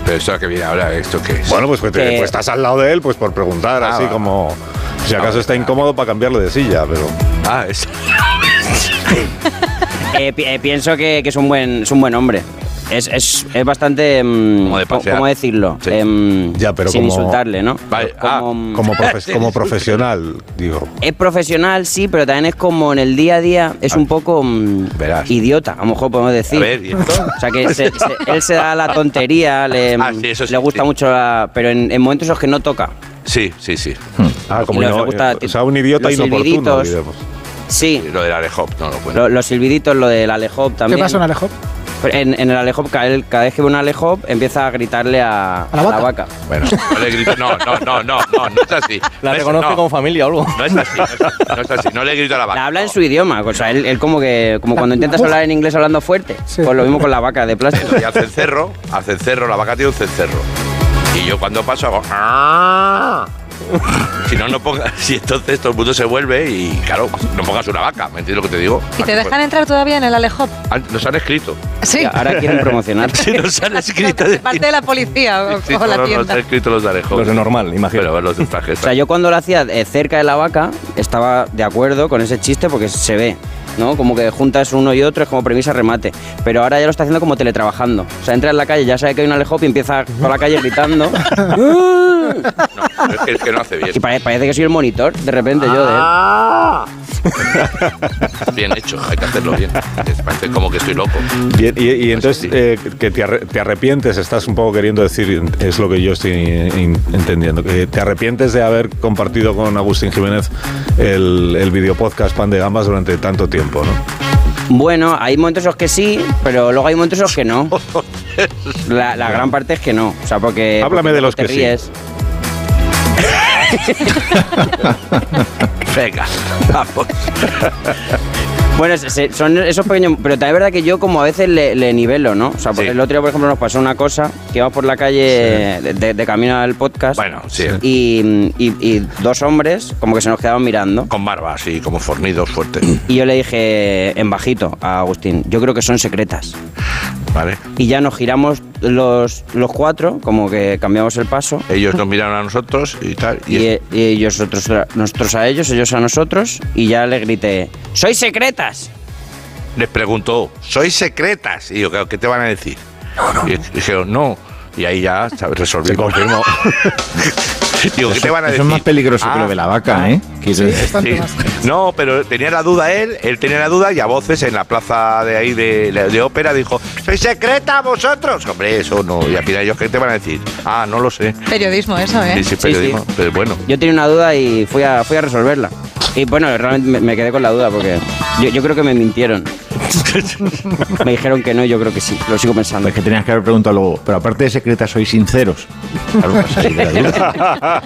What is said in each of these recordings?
Pero esto que viene ahora, ¿esto qué es? Bueno, pues estás al lado de él, pues por preguntar, así como si acaso está incómodo para cambiarle de silla, pero... Eso. Pienso que es un buen hombre. Es bastante... ¿Cómo decirlo? Sí. Ya, pero sin como, insultarle, ¿no? Vale, como profesional, digo. Es profesional, sí, pero también es como en el día a día, es un poco idiota, a lo mejor podemos decir. A ver, ¿y esto? O sea, que él se da la tontería, le gusta mucho pero en momentos en los que no toca. Sí. Como un idiota inoportuno, digamos. Sí. Lo del Alehop, no lo cuento. Los silbiditos, lo del Alehop también. ¿Qué pasa en Alehop? En el Alehop, cada vez que ve un Alehop, empieza a gritarle a la vaca. Bueno, no le grito, no es así. La reconoce como familia o algo. No es así, no le grito a la vaca. La habla en su idioma, o sea, él como cuando intentas hablar en inglés hablando fuerte, pues lo mismo con la vaca de plástico. Y hace el cerro, la vaca tiene un cencerro. Y yo cuando paso hago... Si entonces todo el mundo se vuelve y claro, no pongas una vaca, ¿me entiendes lo que te digo? ¿Y te dejan entrar todavía en el Alehop? Nos han escrito. Sí. Ahora quieren promocionar. Sí, nos han escrito. De parte de la policía o la tienda. Nos han escrito los de Alehop. Los de normal, imagino. Pero los de traje. O sea, yo cuando lo hacía cerca de la vaca, estaba de acuerdo con ese chiste porque se ve, ¿no? Como que juntas uno y otro, es como premisa remate. Pero ahora ya lo está haciendo como teletrabajando. O sea, entra en la calle, ya sabe que hay un Alehop y empieza por la calle gritando. No, es que no hace bien. Y parece que soy el monitor, de repente yo de él. Bien hecho, hay que hacerlo bien. Parece como que estoy loco. Bien, y entonces, que te arrepientes, estás un poco queriendo decir, es lo que yo estoy entendiendo, que te arrepientes de haber compartido con Agustín Jiménez el videopodcast Pan de Gambas durante tanto tiempo, ¿no? Bueno, hay momentos en los que sí, pero luego hay momentos en los que no. La gran parte es que no. O sea, porque... Háblame de los te que ríes. sí. Venga, vamos. Bueno, son esos pequeños... Pero también es verdad que yo como a veces le nivelo, ¿no? O sea, Sí. el otro día, por ejemplo, nos pasó una cosa, que íbamos por la calle de camino al podcast. Bueno, sí. Y dos hombres como que se nos quedaban mirando. Con barba, así, como fornidos, fuertes. Y yo le dije en bajito a Agustín, yo creo que son secretas. ¿Vale? Y ya nos giramos los cuatro, como que cambiamos el paso. Ellos nos miraron a nosotros y tal. Y nosotros a ellos a nosotros. Y ya le grité, ¡sois secretas! Les preguntó, ¿sois secretas? Y yo, ¿qué te van a decir? Y dijeron, no. Y ahí ya resolví. Se confirmó. Digo, ¿qué te van a decir? Eso es más peligroso que lo de la vaca, ¿eh? Sí, bastante Sí. más. No, pero tenía la duda él tenía la duda y a voces en la plaza de ahí de ópera dijo, ¿sois secreta vosotros? Hombre, eso no. Y al final ellos, ¿qué te van a decir? No lo sé. Periodismo eso, ¿eh? Sí, periodismo, Sí. pero bueno. Yo tenía una duda y fui a resolverla. Y bueno, realmente me quedé con la duda porque yo creo que me mintieron. Me dijeron que no y yo creo que sí. Lo sigo pensando. Es que tenías que haber preguntado luego, pero aparte de secretas, ¿sois sinceros? Claro, pues ahí de la duda.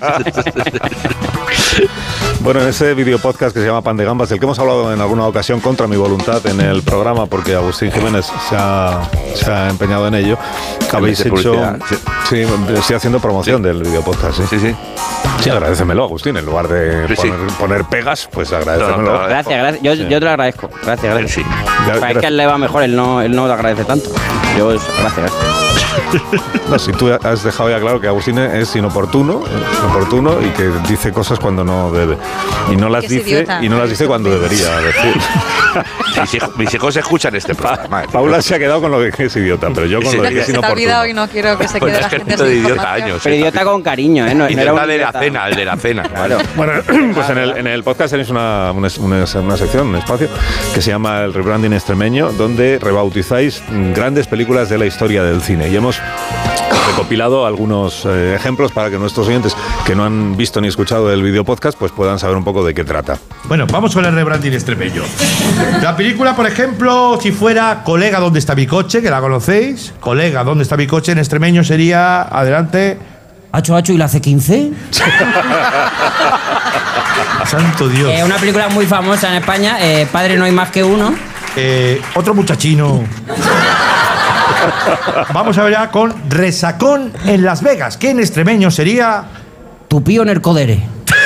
Bueno, en ese videopodcast que se llama Pan de Gambas, del que hemos hablado en alguna ocasión contra mi voluntad en el programa, porque Agustín Jiménez se ha empeñado en ello, que habéis hecho... Sí, estoy haciendo promoción del videopodcast, ¿sí? Sí. Sí, agradécemelo, Agustín, en lugar de poner pegas, pues agradécemelo. No, Gracias. Yo te lo agradezco. Gracias. Sí. Es que a él le va mejor, él no lo agradece tanto. Gracias. No, si tú has dejado ya claro que Agustín es inoportuno y que dice cosas cuando no debe. Y no las dice cuando debería decir. Mis hijos escuchan este programa. Paula se ha quedado con lo que es idiota, pero yo con lo que es Se te ha olvidado y inoportuno. no quiero que se Pues quede es la que gente esto de sin idiota información. años. Pero idiota con cariño, ¿eh? No Y era el un de la idiota. cena, el de la cena. Claro. Bueno, pues en el podcast tenéis una sección, un espacio que se llama el Rebranding Extremeño, donde rebautizáis grandes películas de la historia del cine. Y hemos recopilado algunos ejemplos para que nuestros oyentes que no han visto ni escuchado el videopodcast pues puedan saber un poco de qué trata. Bueno, vamos con el rebranding extremeño. La película, por ejemplo, si fuera Colega, ¿dónde está mi coche? Que la conocéis. Colega, ¿dónde está mi coche? En extremeño sería, adelante. Hacho, ¿y la C15? Santo Dios. Una película muy famosa en España, Padre no hay más que uno. Otro muchachino. Vamos a ver ya con Resacón en Las Vegas, que en extremeño sería... Tupío en el codere.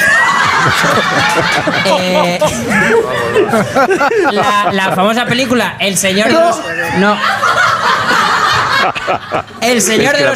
La famosa película El Señor de los... No. El Señor de los